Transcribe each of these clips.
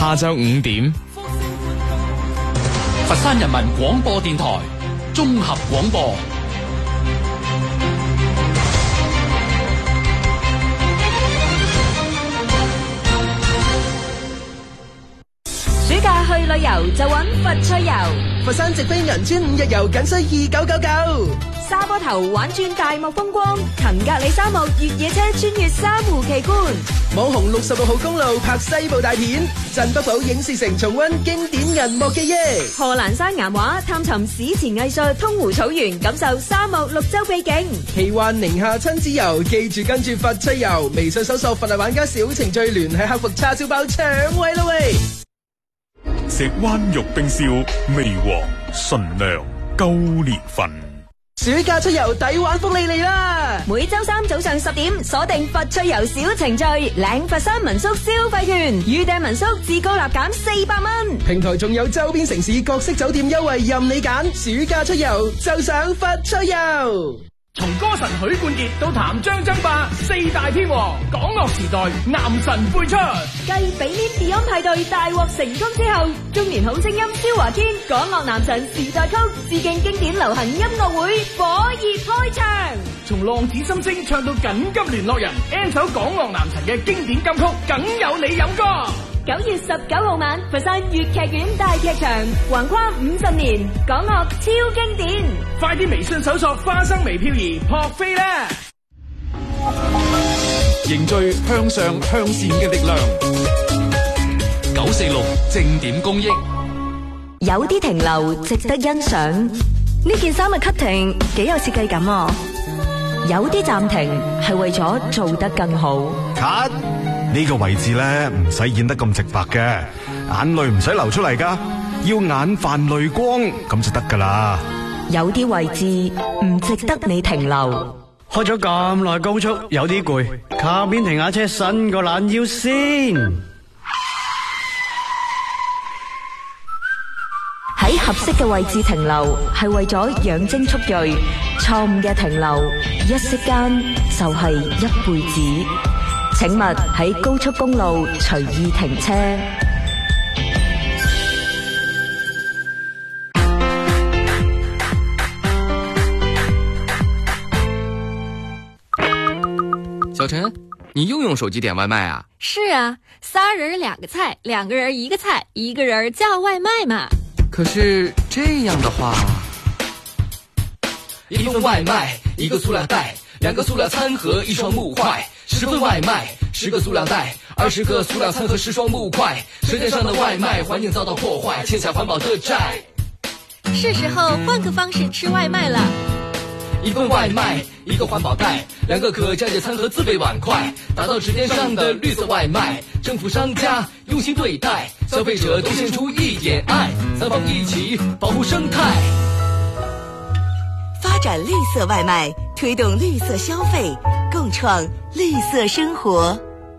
下晝5點。 佛山人民廣播電台綜合廣播。 暑假去旅遊就揾佛趣遊， 佛山直飛銀川5日遊僅需2999。 沙坡頭玩轉大漠風光，騰格里沙漠越野車穿越珊瑚奇觀， 網紅66號公路拍西部大片，鎮北堡影視城重溫經典銀幕記憶， 賀蘭山岩畫探尋史前藝術，通湖草原感受沙漠綠洲秘境， 奇幻寧夏親子遊，記住跟住佛趣遊，微信搜索佛系玩家小程序，聯繫客服叉燒包搶位啦喂！ 石灣玉冰燒，味和純糧夠年份。 暑假出遊抵玩福利嚟啦！ 每周三早上10點，鎖定佛趣遊小程序，領佛山民宿消費券，預訂民宿至高立減400蚊。 平台仲有周邊城市各式酒店優惠任你揀，暑假出遊就上佛趣遊。 從歌神許冠傑到譚張爭霸，4大天王，港樂時代男神輩出。 繼比面 Beyond 派對大獲成功之後，中年好聲音蕭華堅港樂男神時代曲致敬經典流行音樂會火熱開場。 從浪子心聲唱到緊急聯絡人 ，N 首港樂男神嘅經典金曲，梗有你飲歌。 9月19號晚，佛山粵劇院大劇場，橫跨50年，港樂超經典。 快啲微信搜索花生微漂兒撲飛啦！ 凝聚向上向善嘅力量。946正點公益。 有啲停留值得欣賞，呢件衫嘅 cutting 幾有設計感啊！有啲暫停係為咗做得更好。 cut 呢個位置咧唔使演得咁直白嘅，眼淚唔使流出嚟噶，要眼泛淚光咁就得噶啦。 有啲位置唔值得你停留。 開咗咁耐高速，有啲攰，靠邊停下車，伸個懶腰先。 喺合適嘅位置停留，係為咗養精蓄銳。錯誤嘅停留，一息間就係一輩子。請勿喺高速公路隨意停車。 小陳，你又用手機點外賣啊？ 是啊，3人2個菜，2個人1個菜，1個人叫外賣嘛。 可是這樣的話 ，1份外賣1個塑料袋，2個塑料餐盒1雙木塊，10份外賣10個塑料袋，20個塑料餐盒10雙木塊，舌尖上的外賣環境遭到破壞，欠下環保的債。 是時候換個方式吃外賣了。 1份外賣1個環保袋，2個可拆解餐盒自備碗筷，打造指尖上的綠色外賣。政府商家用心對待，消費者都獻出一點愛，三方一起保護生態。 發展綠色外賣，推動綠色消費，共創綠色生活。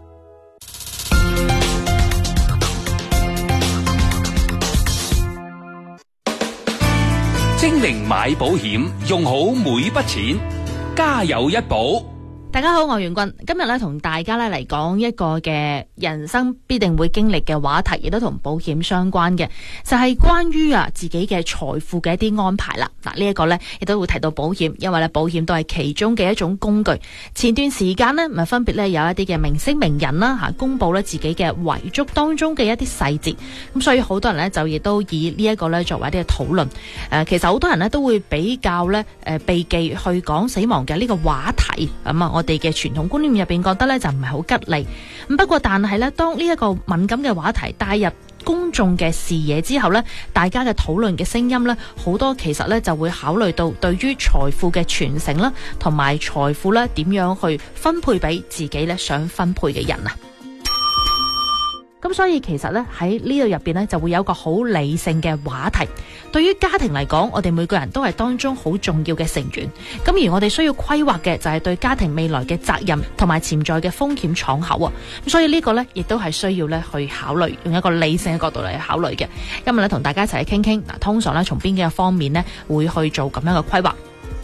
精靈買保險，用好每筆錢，家有一保。 大家好，我係袁君，今日咧同大家咧嚟講一個嘅人生必定會經歷嘅話題，亦都同保險相關嘅，就係關於自己嘅財富嘅一啲安排啦。嗱，呢一個咧亦都會提到保險，因為咧保險都係其中嘅一種工具。前段時間呢，咪分別咧有一啲嘅明星名人啦吓，公布咧自己嘅遺囑當中嘅一啲細節，咁所以好多人咧就亦都以呢一個咧作為一啲嘅討論。其實好多人咧都會比較咧避忌去講死亡嘅呢個話題，咁啊我哋嘅傳統觀念入邊覺得咧就唔係好吉利。咁不過但係咧，當呢一個敏感嘅話題帶入公眾嘅視野之後咧，大家嘅討論嘅聲音咧，好多其實咧就會考慮到對於財富嘅傳承啦，同埋財富咧點樣去分配俾自己咧想分配嘅人啊。咁所以其實咧喺呢度入邊咧就會有一個好理性嘅話題。對於家庭嚟講，我哋每個人都係當中好重要嘅成員。咁而我哋需要規劃嘅就係對家庭未來嘅責任同埋潛在嘅風險敞口啊。咁所以呢個咧亦都係需要咧去考慮，用一個理性嘅角度嚟考慮嘅。今日咧同大家一齊去傾傾嗱，通常咧從邊幾個方面咧會去做咁樣嘅規劃。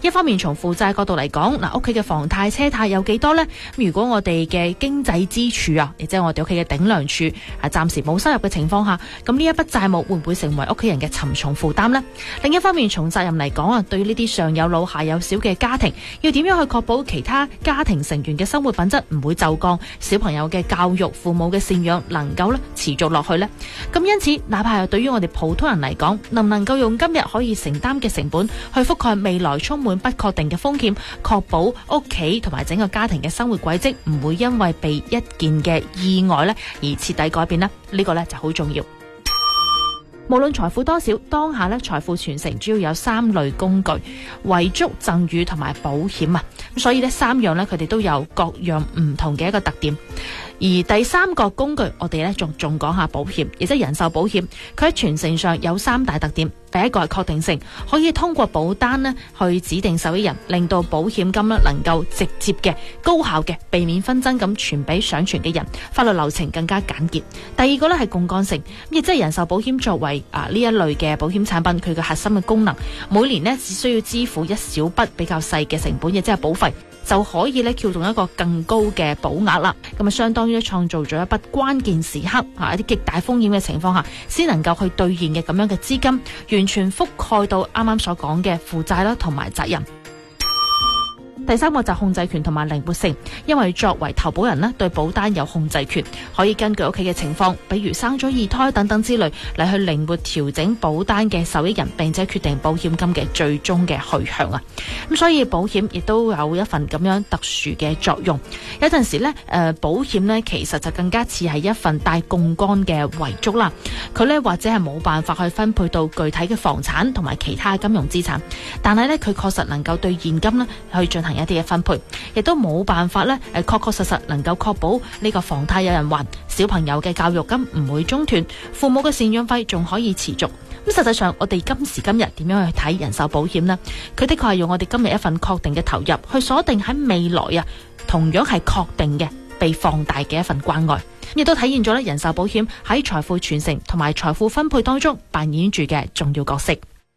一方面從負債角度嚟講，嗱，屋企嘅房貸車貸有幾多呢？如果我哋嘅經濟支柱啊，亦即係我哋屋企嘅頂梁柱啊，暫時冇收入嘅情況下，咁呢一筆債務會唔會成為屋企人嘅沉重負擔呢？另一方面從責任嚟講啊，對於呢啲上有老下有小嘅家庭，要點樣去確保其他家庭成員嘅生活品質唔會驟降，小朋友嘅教育、父母嘅贍養能夠持續落去呢？咁因此，哪怕係對於我哋普通人嚟講，能唔能夠用今日可以承擔嘅成本去覆蓋未來充滿不確定嘅風險，確保屋企同埋整個家庭嘅生活軌跡唔會因為被一件嘅意外而徹底改變呢？呢個就好重要。無論財富多少，當下財富傳承主要有3類工具：遺囑、贈與同埋保險啊。咁所以3樣佢哋都有各樣唔同嘅一個特點。而第3個工具，我哋仲講下保險，亦即係人壽保險。佢喺傳承上有3大特點。第一個係確定性，可以通過保單去指定受益人，令到保險金能夠直接嘅、高效嘅避免紛爭咁傳俾想傳嘅人，法律流程更加簡潔。第二個係槓桿性，亦即係人壽保險作為呢一類嘅保險產品，佢嘅核心嘅功能，每年只需要支付一小筆比較細嘅成本，亦即係保費，就可以撬動一個更高嘅保額啦。咁相當於創造咗一筆關鍵時刻一啲極大風險嘅情況下，先能夠去兌現嘅咁樣嘅資金，完全覆蓋到啱啱所講嘅負債啦，同埋責任。第3個就係控制權同埋靈活性，因為作為投保人對保單有控制權，可以根據屋企嘅情況，比如生咗2胎等等之類嚟去靈活調整保單嘅受益人，並且決定保險金嘅最終嘅去向啊。咁所以保險亦都有一份咁樣特殊嘅作用。有陣時保險其實就更加似係一份帶槓桿嘅遺囑啦。佢或者係冇辦法去分配到具體嘅房產同埋其他金融資產，但係佢確實能夠對現金去進行一啲嘅分配，亦都冇辦法確實能夠確保呢個房貸有人還，小朋友嘅教育金唔會中斷，父母嘅贍養費仲可以持續。咁實際上我哋今時今日點樣去睇人壽保險呢？佢的確係用我哋今日一份確定嘅投入去鎖定喺未來同樣係確定嘅被放大嘅一份關愛，亦都體現咗人壽保險喺財富傳承同埋財富分配當中扮演住嘅重要角色。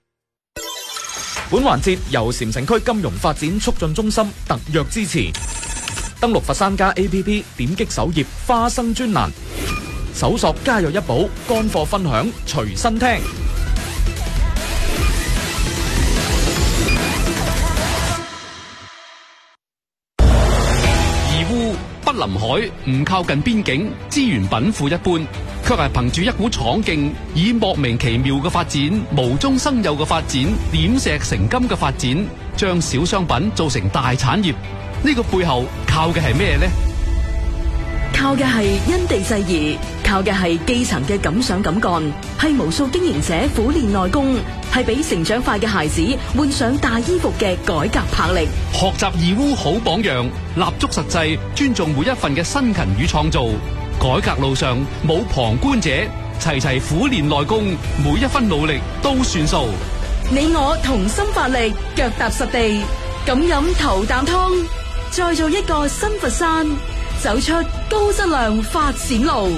本環節由禪城區金融發展促進中心特約支持。登錄佛山家 APP， 點擊首頁花生專欄，搜索家有一寶，乾貨分享隨身聽。 義烏不臨海，唔靠近邊境，資源稟賦一般，卻係憑住一股闖勁，以莫名其妙嘅發展、無中生有嘅發展、點石成金嘅發展，將小商品做成大產業。呢個背後靠嘅係咩呢？ 靠嘅係因地制宜，靠嘅係基層嘅敢想敢幹，係無數經營者苦練內功，係俾成長快嘅孩子換上大衣服嘅改革魄力。 學習義烏好榜樣，立足實際，尊重每一份嘅辛勤與創造。改革路上冇旁觀者，齊齊苦練內功，每一分努力都算數。 你我同心發力，腳踏實地，敢飲頭啖湯，再做一個新佛山，走出高質量發展路。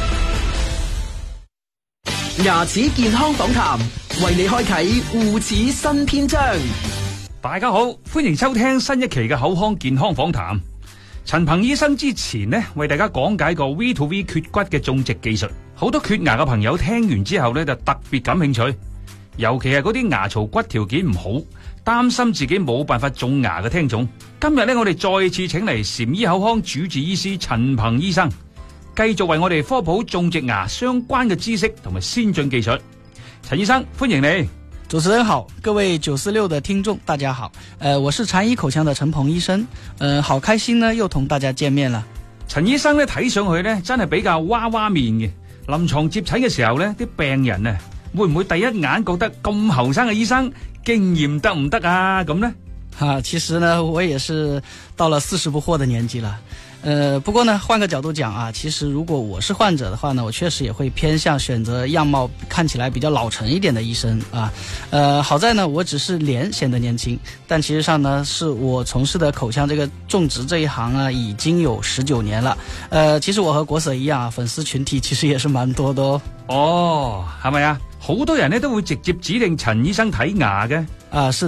牙齒健康訪談，為你開啟護齒新篇章。 大家好，歡迎收聽新一期嘅口腔健康訪談。陳鵬醫生之前呢，為大家講解過 V2V 缺骨嘅種植技術，好多缺牙嘅朋友聽完之後呢，就特別感興趣，尤其係嗰啲牙槽骨條件唔好，擔心自己冇辦法種牙嘅聽眾。今日呢，我哋再次請嚟禪醫口腔主治醫師陳鵬醫生，繼續為我哋科普種植牙相關嘅知識同埋先進技術。陳醫生，歡迎你。 主持人好，各位946的聽眾大家好，我是禪醫口腔的陳鵬醫生，好開心呢又同大家見面啦。 陳醫生呢睇上去呢真係比較娃娃面嘅，臨床接診嘅時候呢，啲病人啊會唔會第一眼覺得咁後生嘅醫生經驗得唔得啊咁呢？ 其實呢我也是到了40不惑的年紀了。不過呢，換個角度講啊，其實如果我是患者的話呢，我確實也會偏向選擇樣貌看起來比較老成一點的醫生啊。好在呢，我只是臉顯得年輕，但其實上呢，是我從事的口腔這個種植這一行啊，已經有19年了。其實我和國 Sir 一樣啊，粉絲群體其實也是蠻多的哦。 哦，係咪啊？好多人呢都會直接指定陳醫生睇牙嘅。 是的。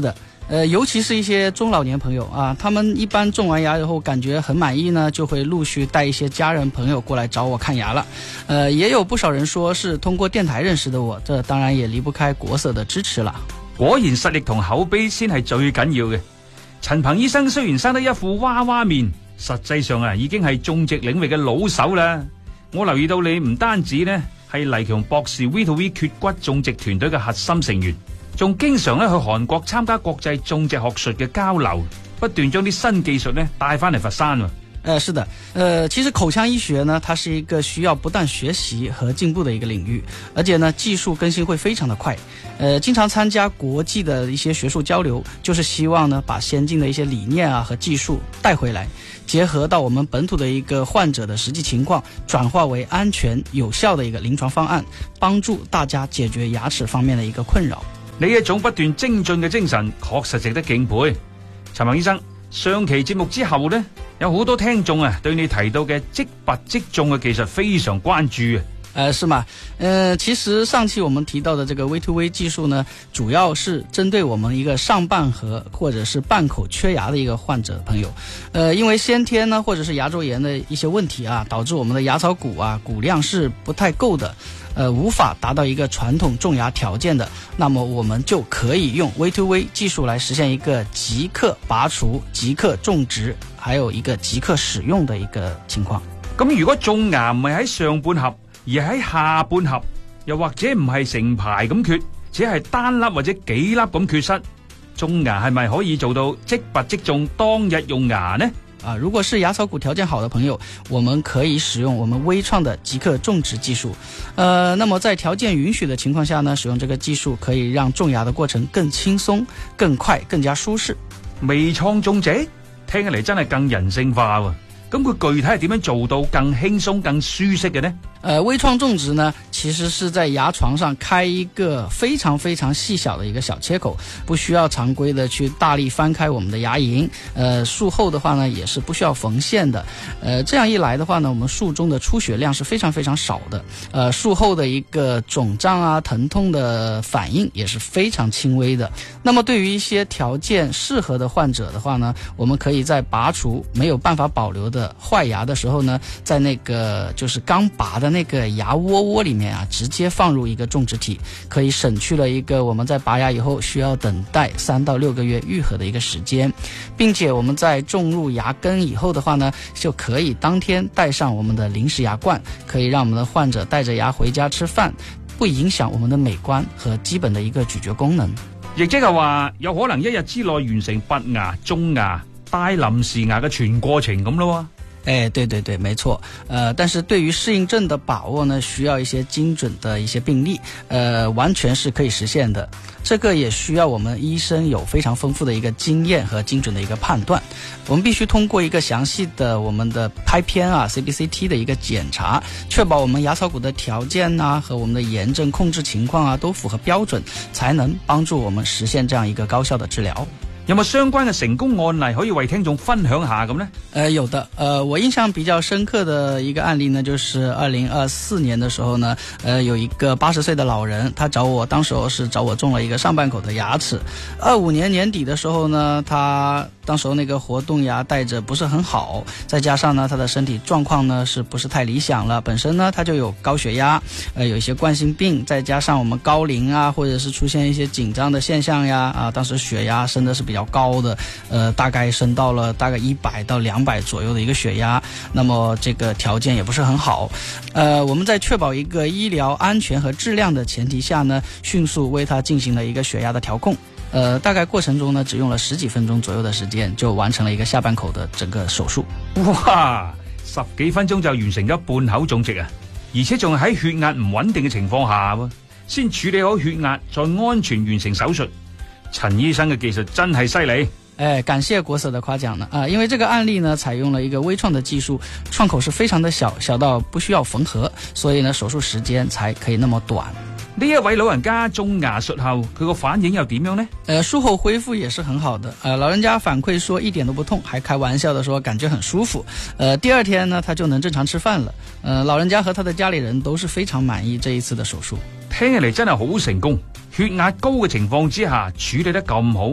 尤其是一些中老年朋友啊，他们一般种完牙以后感觉很满意呢，就会陆续带一些家人朋友過嚟找我看牙了。也有不少人說是通過電台認識的我，這當然也離不開國色的支持啦。 果然實力同口碑先係最緊要嘅。陳鵬醫生雖然生得一副娃娃面，實際上已經係種植領域嘅老手啦。我留意到你唔單止呢係黎強博士 V2V 缺骨種植團隊嘅核心成員，仲經常去韓國參加國際種植學術嘅交流，不斷將啲新技術帶翻嚟佛山。 是的，其實口腔醫學呢，它是一個需要不斷學習和進步的一個領域，而且呢，技術更新會非常的快。經常參加國際的一些學術交流，就是希望呢，把先進的一些理念和技術帶回來，結合到我們本土的一個患者的實際情況，轉化為安全有效的一個臨床方案，幫助大家解決牙齒方面的一個困擾。 你一種不斷精進嘅精神，確實值得敬佩。陳鵬醫生，上期節目之後呢，有好多聽眾對你提到嘅即拔即種嘅技術非常關注。 是嗎？其實上期我們提到的這個 V2V 技術呢，主要是針對我們一個上半頜或者是半口缺牙的一個患者朋友。因為先天呢，或者是牙周炎的一些問題導致我們的牙槽骨骨量是不太夠的，無法達到一個傳統種牙條件的，那麼我們就可以用 V2V 技術來實現一個即刻拔除、即刻種植，還有一個即刻使用的一個情況。 咁如果種牙唔係喺上半頜，而喺下半頜，又或者唔係成排咁缺，只係單粒或者幾粒咁缺失，種牙係咪可以做到即拔即種，當日用牙呢？ 如果是牙槽骨條件好的朋友，我們可以使用我們微創的即刻種植技術。那麼在條件允許的情況下呢，使用這個技術可以讓種牙的過程更輕鬆、更快、更加舒適。 微創種植聽起嚟真係更人性化喎。咁佢具體係點樣做到更輕鬆、更舒適嘅呢？ 微創種植呢，其實是在牙床上開一個非常非常細小的一個小切口，不需要常規的去大力翻開我們的牙齦。術後的話呢，也是不需要縫線的。這樣一來的話呢，我們術中的出血量是非常非常少的。術後的一個腫脹疼痛的反應也是非常輕微的。那麼對於一些條件適合的患者的話呢，我們可以在拔除沒有辦法保留的壞牙的時候呢，在那個就是剛拔的那個牙窩裏面直接放入一個種植體，可以省去了一個我們在拔牙以後需要等待3到6個月愈合的一個時間，並且我們在種入牙根以後的話呢，就可以當天帶上我們的臨時牙冠，可以讓我們的患者帶着牙回家吃飯，不影響我們的美觀和基本的一個咀嚼功能。 亦即係話有可能一日之內完成拔牙、種牙、戴臨時牙嘅全過程咁咯。 對，沒錯。但是對於適應症的把握呢，需要一些精準的一些病例，完全是可以實現的。這個也需要我們醫生有非常豐富的一個經驗和精準的一個判斷。我們必須通過一個詳細的我們的拍片CBCT 的一個檢查，確保我們牙槽骨的條件和我們的炎症控制情況都符合標準，才能幫助我們實現這樣一個高效的治療。 有冇相關嘅成功案例可以為聽眾分享下咁呢？ 有的。我印象比較深刻的一個案例呢，就是2024年的時候呢，有一個80歲的老人，他找我，當時候是找我種了一個上半口的牙齒。25年年底的時候呢，他當時候那個活動牙帶着不是很好，再加上呢他的身體狀況呢是不是太理想了，本身呢他就有高血壓，有一些冠心病，再加上我們高齡或者是出現一些緊張的現象呀，當時血壓升的是比較高的，大概升到了大概100到200左右的一個血壓，那麼這個條件也不是很好。我們在確保一個醫療安全和質量的前提下呢，迅速為他進行了一個血壓的調控。大概過程中呢，只用了10幾分鐘左右的時間，就完成了一個下半口的整個手術。 哇！10幾分鐘就完成咗半口種植啊！而且仲係喺血壓唔穩定嘅情況下先處理好血壓，再安全完成手術。陳醫生嘅技術真係犀利。 感謝國色的誇獎呢。因為這個案例呢，採用了一個微創的技術，創口是非常的小，小到不需要縫合，所以呢，手術時間才可以那麼短。 呢一位老人家種牙術後，佢個反應又點樣呢？ 術後恢復也是很好的。老人家反饋說一點都不痛，還開玩笑的說感覺很舒服。第二天呢，他就能正常吃飯了。老人家和他的家裏人都是非常滿意這一次的手術。 聽起嚟真係好成功。血壓高嘅情況之下處理得咁好，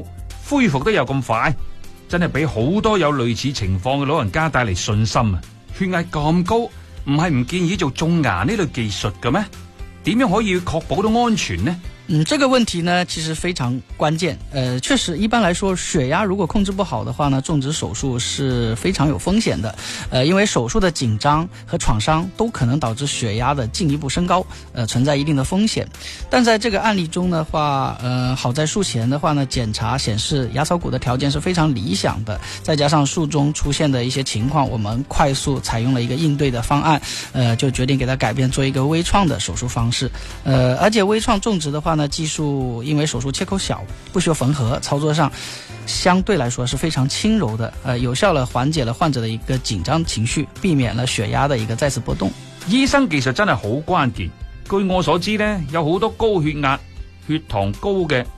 恢復得又咁快，真係俾好多有類似情況嘅老人家帶嚟信心啊！血壓咁高，唔係唔建議做種牙呢類技術嘅咩？點樣可以確保到安全呢？ 這個問題呢，其實非常關鍵。確實，一般來說，血壓如果控制不好的話呢，種植手術是非常有風險的。因為手術的緊張和創傷都可能導致血壓的進一步升高，存在一定的風險。但在這個案例中的話，好在術前的話呢，檢查顯示牙槽骨的條件是非常理想的，再加上術中出現的一些情況，我們快速採用了一個應對的方案，就決定給它改變做一個微創的手術方式。而且微創種植的話呢，技術因為手術切口小，不需要縫合，操作上相對來說是非常輕柔的，有效地緩解了患者的一個緊張情緒，避免了血壓的一個再次波動。 醫生技術真係好關鍵。據我所知呢，有好多高血壓、血糖高嘅